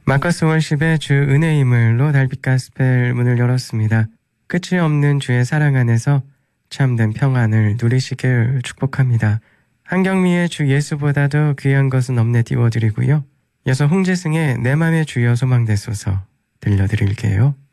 마커스 월십의 주 은혜의 힘을로 달빛 가스펠 문을 열었습니다. 끝이 없는 주의 사랑 안에서 참된 평안을 누리시길 축복합니다. 한경미의 주 예수보다도 귀한 것은 없네 띄워드리고요. 이어서 홍재승의 내 맘의 주여 소망되소서 들려드릴게요.